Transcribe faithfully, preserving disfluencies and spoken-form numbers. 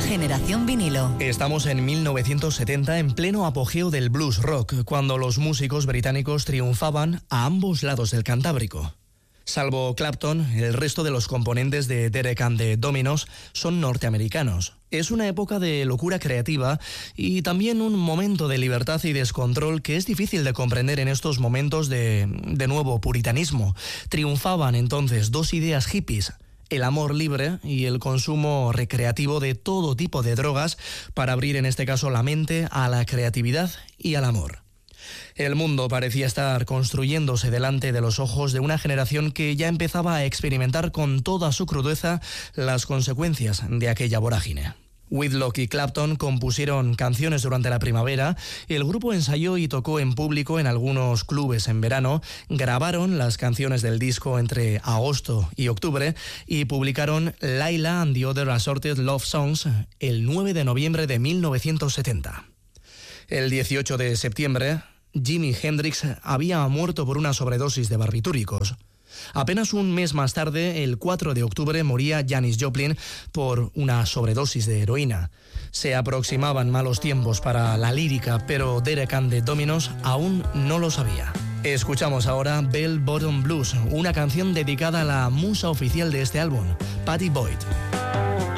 Generación Vinilo. Estamos en mil novecientos setenta, en pleno apogeo del blues rock, cuando los músicos británicos triunfaban a ambos lados del Cantábrico. Salvo Clapton, el resto de los componentes de Derek and the Dominos son norteamericanos. Es una época de locura creativa y también un momento de libertad y descontrol que es difícil de comprender en estos momentos de, de nuevo puritanismo. Triunfaban entonces dos ideas hippies: el amor libre y el consumo recreativo de todo tipo de drogas para abrir en este caso la mente a la creatividad y al amor. El mundo parecía estar construyéndose delante de los ojos de una generación que ya empezaba a experimentar con toda su crudeza las consecuencias de aquella vorágine. Whitlock y Clapton compusieron canciones durante la primavera, el grupo ensayó y tocó en público en algunos clubes en verano, grabaron las canciones del disco entre agosto y octubre y publicaron Laila and the Other Assorted Love Songs el nueve de noviembre de mil novecientos setenta. El dieciocho de septiembre, Jimi Hendrix había muerto por una sobredosis de barbitúricos. Apenas un mes más tarde, el cuatro de octubre, moría Janis Joplin por una sobredosis de heroína. Se aproximaban malos tiempos para la lírica, pero Derek and the Dominos aún no lo sabía. Escuchamos ahora Bell Bottom Blues, una canción dedicada a la musa oficial de este álbum, Pattie Boyd.